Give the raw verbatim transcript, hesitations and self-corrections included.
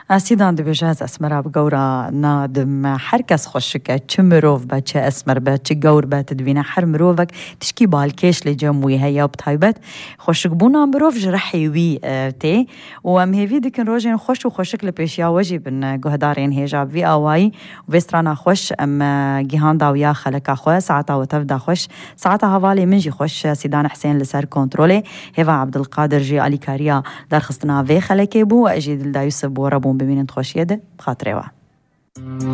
سیدان دبیجاز اسمرا بگورا نادم حرکس خوشکه چه مروف با چه اسمر با چه گور با تدبینه هر مروفک تشکی بالکش لجموی هیا بطایبت خوشک بونا مروف جرحی وی تی و ام هیوی دکن روزین خوش و خوشک لپیشیا وجی بن گهدارین هجاب وی آوایی و بسترانا خوش ام جهان داویا خلک خواه ساعتا و تفدا خوش ساعتا حوالی منجی خوش سیدان حسین لسر کنترله هوا عبدالقادر جی علی کاریا در خستنا وی خلکی بو و اجید الدایوس بوربون ببینید خوشیده بخاطره و